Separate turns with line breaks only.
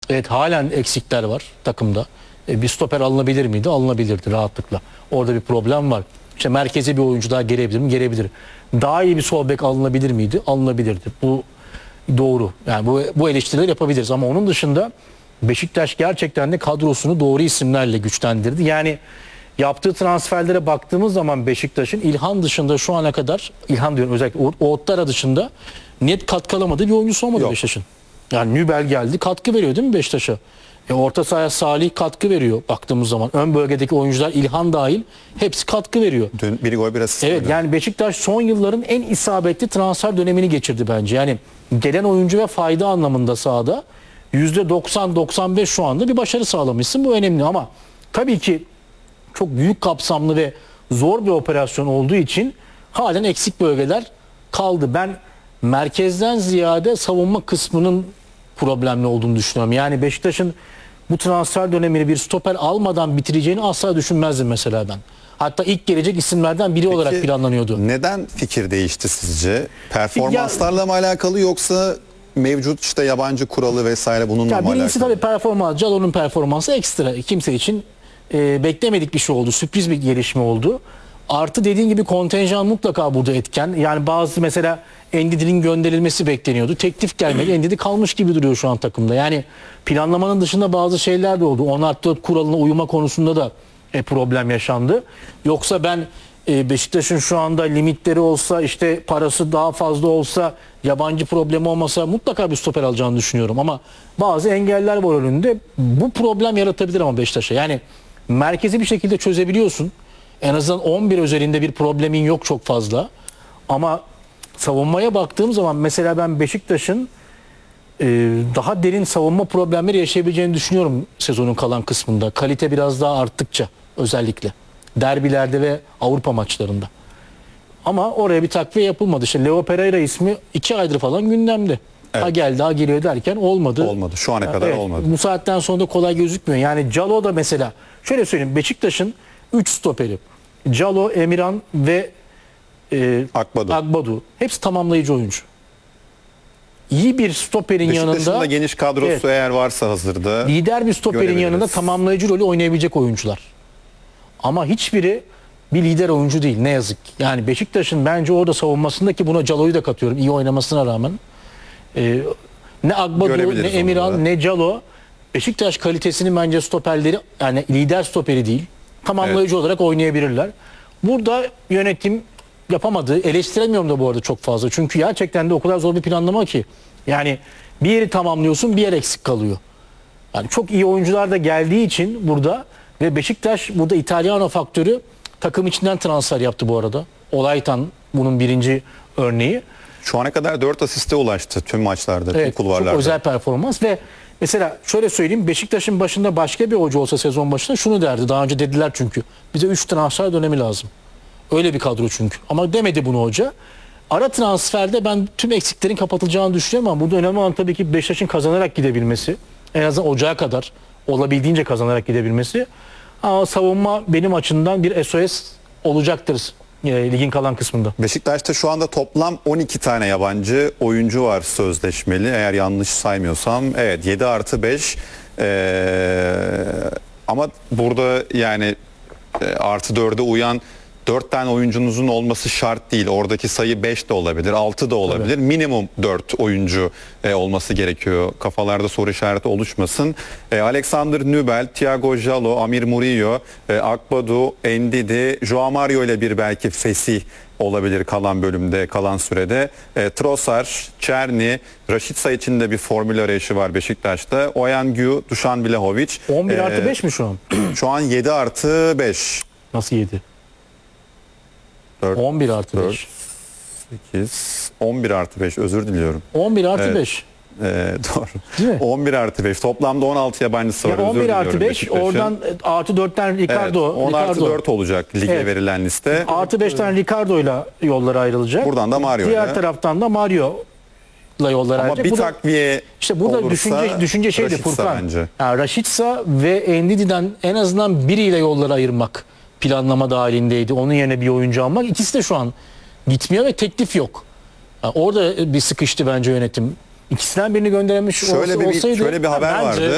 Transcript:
Evet, halen eksikler var takımda. Bir stoper alınabilir miydi? Alınabilirdi rahatlıkla. Orada bir problem var. İşte merkeze bir oyuncu daha gelebilir mi? Gelebilir. Daha iyi bir sol bek alınabilir miydi? Alınabilirdi. Bu doğru. Yani bu eleştirileri yapabiliriz ama onun dışında Beşiktaş gerçekten de kadrosunu doğru isimlerle güçlendirdi. Yani yaptığı transferlere baktığımız zaman Beşiktaş'ın İlhan dışında şu ana kadar, İlhan diyorum özellikle Ouattara dışında net katkı alamadığı bir oyuncusu olmadı Beşiktaş'ın. Yani Nübel geldi, katkı veriyor değil mi Beşiktaş'a? Orta sahaya Salih katkı veriyor baktığımız zaman. Ön bölgedeki oyuncular İlhan dahil hepsi katkı veriyor.
Dün bir gol bir asist.
Evet yani Beşiktaş son yılların en isabetli transfer dönemini geçirdi bence. Yani gelen oyuncu ve fayda anlamında sahada %90-95 şu anda bir başarı sağlamışsın. Bu önemli ama tabii ki çok büyük kapsamlı ve zor bir operasyon olduğu için halen eksik bölgeler kaldı. Ben merkezden ziyade savunma kısmının problemli olduğunu düşünüyorum. Yani Beşiktaş'ın bu transfer dönemini bir stoper almadan bitireceğini asla düşünmezdim mesela ben. Hatta ilk gelecek isimlerden biri olarak planlanıyordu.
Neden fikir değişti sizce? Performanslarla mı alakalı yoksa mevcut işte yabancı kuralı vesaire bununla mı alakalı?
Birincisi tabii performans. Calo'nun performansı ekstra. Kimse için beklemedik bir şey oldu. Sürpriz bir gelişme oldu. Artı dediğin gibi kontenjan mutlaka burada etken. Yani bazı mesela Endidi'nin gönderilmesi bekleniyordu. Teklif gelmedi. Endidi kalmış gibi duruyor şu an takımda. Yani planlamanın dışında bazı şeyler de oldu. 10+4 kuralına uyuma konusunda da problem yaşandı. Yoksa ben Beşiktaş'ın şu anda limitleri olsa, işte parası daha fazla olsa, yabancı problemi olmasa mutlaka bir stoper alacağını düşünüyorum. Ama bazı engeller var önünde. Bu problem yaratabilir ama Beşiktaş'a. Yani merkezi bir şekilde çözebiliyorsun. En azından 11 üzerinde bir problemin yok çok fazla. Ama savunmaya baktığım zaman mesela ben Beşiktaş'ın daha derin savunma problemleri yaşayabileceğini düşünüyorum sezonun kalan kısmında. Kalite biraz daha arttıkça özellikle. Derbilerde ve Avrupa maçlarında. Ama oraya bir takviye yapılmadı. İşte Leo Pereira ismi 2 aydır falan gündemde. Evet. Ha geldi ha geliyor derken olmadı.
Olmadı. Şu ana kadar olmadı.
Bu saatten sonra da kolay gözükmüyor. Yani Calo da mesela şöyle söyleyeyim, Beşiktaş'ın 3 stoperi. Calo, Emirhan ve Akbadu. Hepsi tamamlayıcı oyuncu. İyi bir stoperin yanında,
Beşiktaş'ın da geniş kadrosu eğer varsa hazırda,
lider bir stoperin yanında tamamlayıcı rolü oynayabilecek oyuncular. Ama hiçbiri bir lider oyuncu değil ne yazık ki. Yani Beşiktaş'ın bence orada savunmasındaki, buna Calo'yu da katıyorum iyi oynamasına rağmen. Ne Akbadu, ne Emirhan, ne Calo. Beşiktaş kalitesinin bence stoperleri, yani lider stoperi değil. Tamamlayıcı olarak oynayabilirler. Burada yönetim yapamadı. Eleştiremiyorum da bu arada çok fazla. Çünkü gerçekten de o kadar zor bir planlama ki. Yani bir yeri tamamlıyorsun, bir yer eksik kalıyor. Yani çok iyi oyuncular da geldiği için burada ve Beşiktaş burada İtalyano faktörü takım içinden transfer yaptı bu arada. Olaytan bunun birinci örneği.
Şu ana kadar 4 asiste ulaştı tüm maçlarda, tüm kulvarlarda.
Çok özel performans ve mesela şöyle söyleyeyim, Beşiktaş'ın başında başka bir hoca olsa sezon başında şunu derdi. Daha önce dediler çünkü. Bize 3 transfer dönemi lazım. Öyle bir kadro çünkü. Ama demedi bunu hoca. Ara transferde ben tüm eksiklerin kapatılacağını düşünüyorum ama burada önemli olan tabii ki Beşiktaş'ın kazanarak gidebilmesi. En azından ocağa kadar olabildiğince kazanarak gidebilmesi. Ama savunma benim açımdan bir SOS olacaktır ligin kalan kısmında.
Beşiktaş'ta şu anda toplam 12 tane yabancı oyuncu var sözleşmeli. Eğer yanlış saymıyorsam. Evet, 7+5. Ama burada yani +4'e uyan 4 tane oyuncunuzun olması şart değil. Oradaki sayı 5 de olabilir, 6 da olabilir. Evet. Minimum 4 oyuncu olması gerekiyor. Kafalarda soru işareti oluşmasın. Alexander Nübel, Thiago Jalo, Amir Murillo, Akbadu, Endidi, Joao Mario ile bir belki Fesih olabilir kalan bölümde, kalan sürede. Trossard, Çerni, Rashica için de bir formül arayışı var Beşiktaş'ta. Oyangü, Dušan Vlahović.
11+5 mi şu an?
Şu an 7+5.
Nasıl 7? 11+5.
8, 11+5 özür diliyorum.
11+5.
Doğru.
Değil mi?
11+5. Toplamda 16 yabancısı var.
Yani 11+5 oradan +4'ten Ricardo.
Evet, 10+4 olacak lige verilen liste.
+5'ten Ricardo ile yollar ayrılacak.
Buradan da Mario.
Diğer taraftan da Mario ile yollar ayrılacak.
Ama bir takviye
işte burada
olursa
düşünce şeydi Furkan. Yani Rashica ve Endidi'den en azından biriyle yolları ayırmak planlama dahilindeydi. Onun yerine bir oyuncu almak. İkisi de şu an gitmiyor ve teklif yok. Yani orada bir sıkıştı bence yönetim. İkisinden birini göndermiş olsaydı.
Şöyle bir haber vardı.